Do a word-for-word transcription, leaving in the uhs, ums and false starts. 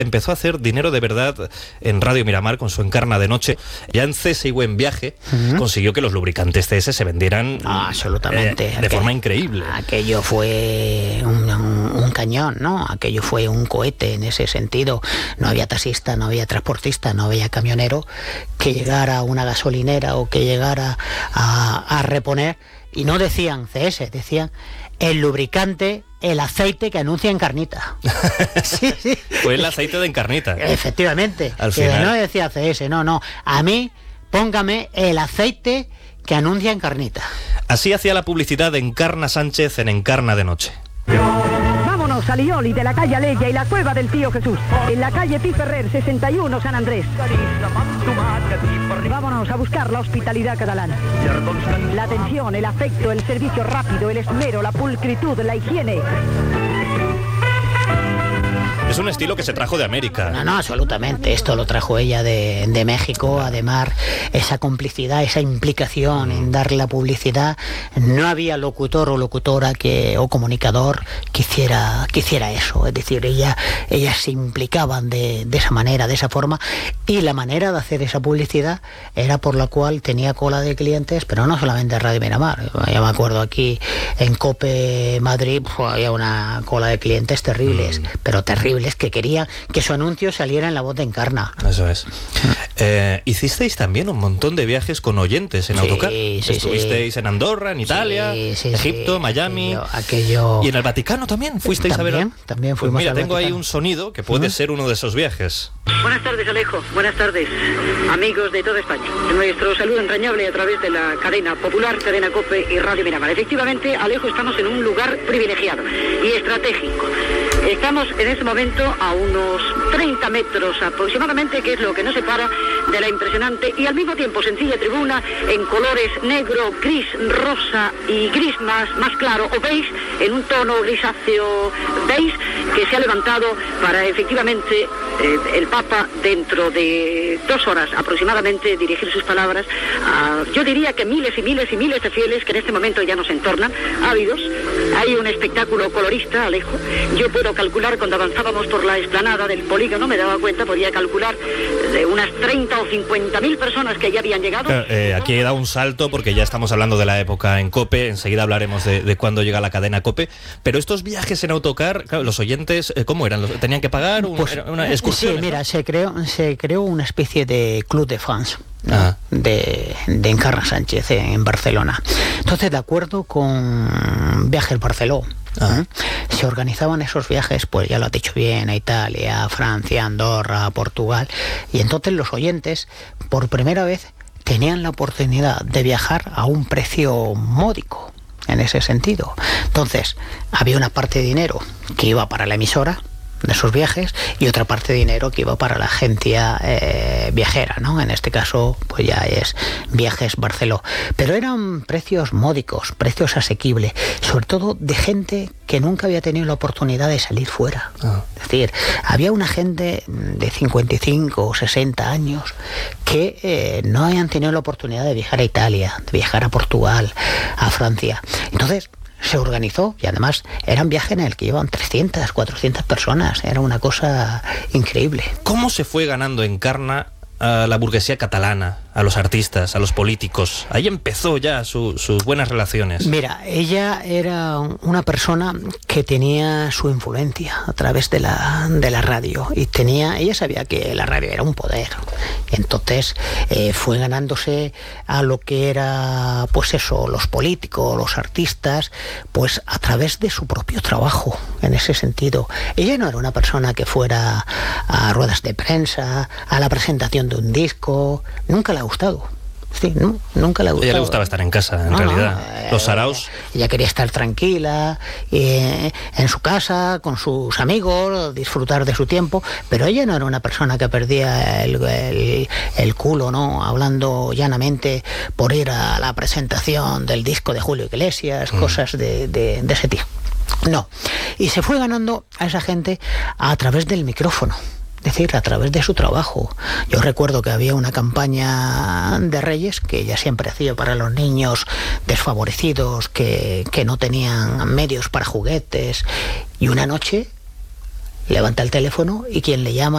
empezó a hacer dinero de verdad en Radio Miramar con su Encarna de Noche. Ya en C S I Buen Viaje uh-huh. consiguió que los lubricantes C S se vendieran ah, absolutamente. Eh, de Aquel, forma increíble. Aquello fue un, un, un cañón, ¿no? Aquello fue un cohete en ese sentido. No había taxista, no había transportista, no había camionero que llegara a una gasolinera o que llegara a, a reponer y no decían C S, decían el lubricante, el aceite que anuncia Encarnita. sí, sí. Fue el aceite de Encarnita. Efectivamente. Al final. No decía C S, no, no. A mí, póngame el aceite que anuncia Encarnita. Así hacía la publicidad de Encarna Sánchez en Encarna de Noche. Vámonos a Lioli de la calle Aleya y la Cueva del Tío Jesús, en la calle Pi Ferrer sesenta y uno San Andrés. Vámonos a buscar la hospitalidad catalana. La atención, el afecto, el servicio rápido, el esmero, la pulcritud, la higiene. Es un estilo que se trajo de América. No, no, absolutamente. Esto lo trajo ella de, de México. Además, esa complicidad, esa implicación en darle la publicidad. No había locutor o locutora que o comunicador que hiciera, que hiciera eso. Es decir, ella, ellas se implicaban de, de esa manera, de esa forma. Y la manera de hacer esa publicidad era por la cual tenía cola de clientes, pero no solamente en Radio Miramar. Ya me acuerdo aquí en COPE Madrid, pues, había una cola de clientes terribles, mm. pero terribles, que querían que su anuncio saliera en La Voz de Encarna. Eso es. Eh, hicisteis también un montón de viajes con oyentes en sí, autocar. Sí, Estuvisteis sí. en Andorra, en Italia, sí, sí, Egipto, sí. Miami. Aquello, aquello... Y en el Vaticano también fuisteis ¿También? a ver. También fuimos pues mira, al tengo Vaticano. ahí un sonido que puede uh-huh. ser uno de esos viajes. Buenas tardes, Alejo. Buenas tardes, amigos de toda España. Nuestro saludo entrañable a través de la cadena popular, cadena COPE y Radio Miramar. Efectivamente, Alejo, estamos en un lugar privilegiado y estratégico. Estamos en este momento a unos treinta metros aproximadamente, que es lo que nos separa de la impresionante y al mismo tiempo sencilla tribuna en colores negro, gris, rosa y gris más, más claro, o beige, en un tono grisáceo beige, que se ha levantado para efectivamente eh, el Papa dentro de dos horas aproximadamente dirigir sus palabras a, yo diría que miles y miles y miles de fieles que en este momento ya nos entornan, ávidos. Hay un espectáculo colorista, Alejo. Yo puedo calcular, cuando avanzábamos por la explanada del polígono, me daba cuenta, podía calcular de unas treinta o cincuenta mil personas que ya habían llegado. Claro, eh, aquí he dado un salto porque ya estamos hablando de la época en COPE, enseguida hablaremos de, de cuándo llega la cadena COPE, pero estos viajes en autocar, claro, los oyentes, eh, ¿cómo eran? ¿Tenían que pagar un, pues, una excursión? Sí, mira, ¿no? se creó, se creó una especie de club de fans, ¿no? ah. de, de Encarna Sánchez en Barcelona. Entonces, de acuerdo con Viajes Barceló, ah. ¿eh? se organizaban esos viajes, pues ya lo has dicho bien, a Italia, a Francia, a Andorra, a Portugal, y entonces los oyentes, por primera vez, tenían la oportunidad de viajar a un precio módico, en ese sentido. Entonces, había una parte de dinero que iba para la emisora de esos viajes y otra parte de dinero que iba para la agencia eh, viajera, ¿no? En este caso, pues ya es Viajes Barceló. Pero eran precios módicos, precios asequibles, sobre todo de gente que nunca había tenido la oportunidad de salir fuera. Ah. Es decir, había una gente de cincuenta y cinco o sesenta años que eh, no habían tenido la oportunidad de viajar a Italia, de viajar a Portugal, a Francia. Entonces, se organizó y además era un viaje en el que iban trescientas, cuatrocientas personas. Era una cosa increíble. ¿Cómo se fue ganando Encarna a la burguesía catalana, a los artistas, a los políticos? Ahí empezó ya su, sus buenas relaciones. Mira, ella era una persona que tenía su influencia a través de la, de la radio y tenía, ella sabía que la radio era un poder. Y entonces eh, fue ganándose a lo que era, pues eso, los políticos, los artistas, pues a través de su propio trabajo, en ese sentido. Ella no era una persona que fuera a ruedas de prensa, a la presentación de un disco, nunca le ha gustado. Sí, no, nunca le ha gustado. A ella le gustaba estar en casa, en no, realidad. No, Los saraos. Ella, ella quería estar tranquila, eh, en su casa, con sus amigos, disfrutar de su tiempo, pero ella no era una persona que perdía el, el, el culo, ¿no? Hablando llanamente por ir a la presentación del disco de Julio Iglesias, mm. cosas de, de, de ese tipo. No. Y se fue ganando a esa gente a través del micrófono. Es decir, a través de su trabajo. Yo recuerdo que había una campaña de Reyes que ella siempre hacía para los niños desfavorecidos, que, que no tenían medios para juguetes, y una noche levanta el teléfono y quien le llama